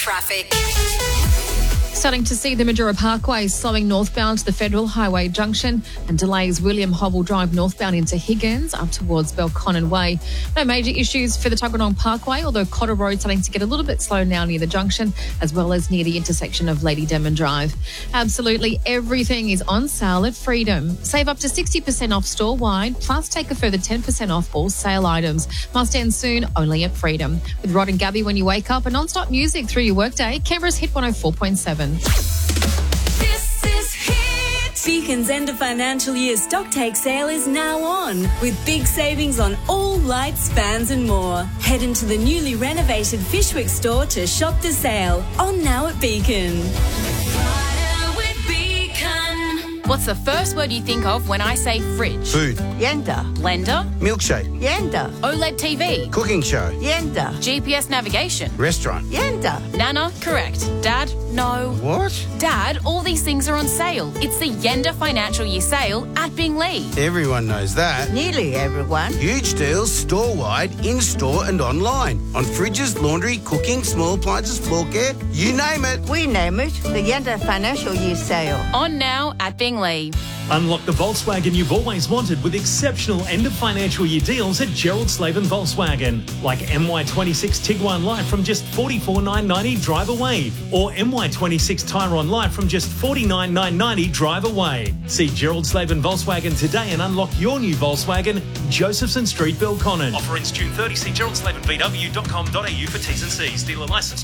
Traffic. Starting to see the Mildura Parkway slowing northbound to the Federal Highway Junction and delays William Hobble Drive northbound into Higgins up towards Belconnen Way. No major issues for the Tuggeranong Parkway, although Cotter Road starting to get a little bit slow now near the junction as well as near the intersection of Lady Denman Drive. Absolutely everything is on sale at Freedom. Save up to 60% off store-wide, plus take a further 10% off all sale items. Must end soon, only at Freedom. With Rod and Gabby when you wake up and non-stop music through your workday, Canberra's Hit 104.7. This is Hit. Beacon's end of financial year stock take sale is now on with big savings on all lights, fans and more. Head into the newly renovated Fishwick store to shop the sale. On now at Beacon. What's the first word you think of when I say fridge? Food. Yenda. Blender? Milkshake. Yenda. OLED TV? Cooking show. Yenda. GPS navigation? Restaurant. Yenda. Nana? Correct. Dad? No. What? Dad, all these things are on sale. It's the Yenda Financial Year Sale at Binglee. Everyone knows that. Nearly everyone. Huge deals store-wide, in-store and online. On fridges, laundry, cooking, small appliances, floor care, you name it. We name it the Yenda Financial Year Sale. On now at Binglee. Unlock the Volkswagen you've always wanted with exceptional end-of-financial year deals at Gerald Slaven Volkswagen. Like MY26 Tiguan Lite from just $44,990 drive away. Or MY26 Tyron Lite from just $49,990 drive away. See Gerald Slaven Volkswagen today and unlock your new Volkswagen, Josephson Street, Belconnen. Offer ends June 30. See geraldslavonvw.com.au for T's and C's. Dealer licence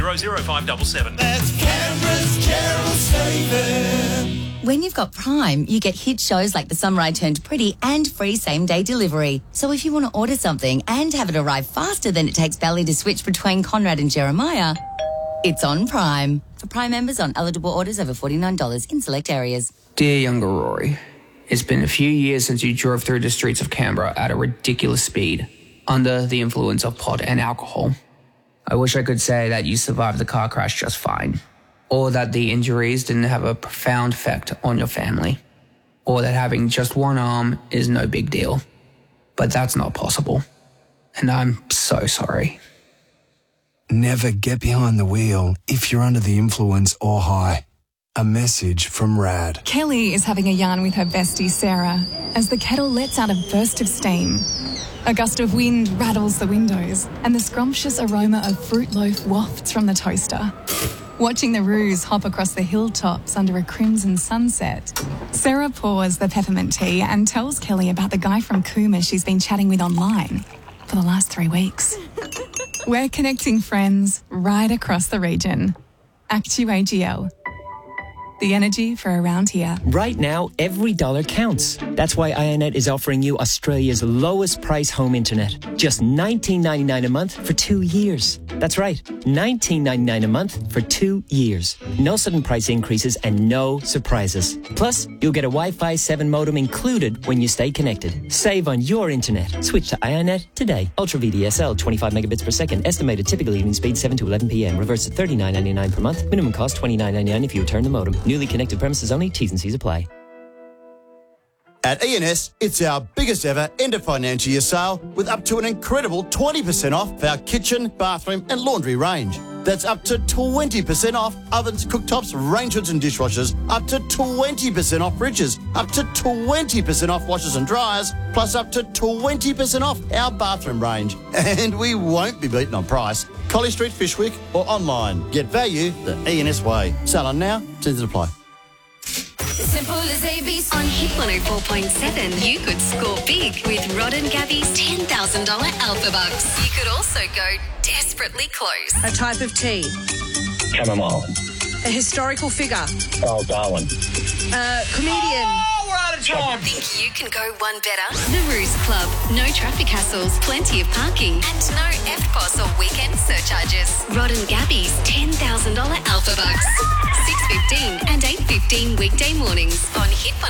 2000577. That's Canberra's Gerald Slaven. When you've got Prime, you get hit shows like The Summer I Turned Pretty and free same-day delivery. So if you want to order something and have it arrive faster than it takes Bally to switch between Conrad and Jeremiah, it's on Prime. For Prime members on eligible orders over $49 in select areas. Dear younger Rory, it's been a few years since you drove through the streets of Canberra at a ridiculous speed, under the influence of pot and alcohol. I wish I could say that you survived the car crash just fine. Or that the injuries didn't have a profound effect on your family. Or that having just one arm is no big deal. But that's not possible. And I'm so sorry. Never get behind the wheel if you're under the influence or high. A message from RAD. Kelly is having a yarn with her bestie Sarah as the kettle lets out a burst of steam. A gust of wind rattles the windows and the scrumptious aroma of fruit loaf wafts from the toaster. Watching the roos hop across the hilltops under a crimson sunset, Sarah pours the peppermint tea and tells Kelly about the guy from Cooma she's been chatting with online for the last 3 weeks. We're connecting friends right across the region. ActuAGL. The energy for around here. Right now, every dollar counts. That's why IONET is offering you Australia's lowest price home internet. Just $19.99 a month for 2 years. That's right, $19.99 a month for 2 years. No sudden price increases and no surprises. Plus, you'll get a Wi-Fi 7 modem included when you stay connected. Save on your internet. Switch to IONET today. Ultra VDSL, 25 megabits per second. Estimated typical evening speed 7 to 11 p.m. Reverse to $39.99 per month. Minimum cost $29.99 if you return the modem. Newly connected premises only. T's and C's apply. At E&S, it's our biggest ever end of financial year sale with up to an incredible 20% off our kitchen, bathroom and laundry range. That's up to 20% off ovens, cooktops, range hoods and dishwashers, up to 20% off fridges, up to 20% off washers and dryers, plus up to 20% off our bathroom range. And we won't be beaten on price. Collie Street, Fishwick or online. Get value the E&S way. Sale on now, terms and apply. Simple as ABC. On Hit 104.7, you could score big with Rod and Gabby's $10,000 Alpha Bucks. You could also go desperately close. A type of tea. Chamomile. A historical figure. Charles Darwin. Comedian. We're out of time. Think you can go one better? The Ruse Club. No traffic hassles, plenty of parking, and no EFTPOS or weekend surcharges. Rod and Gabby's $10,000 Alpha Bucks. 6:15 and 8:15 weekday mornings on Hit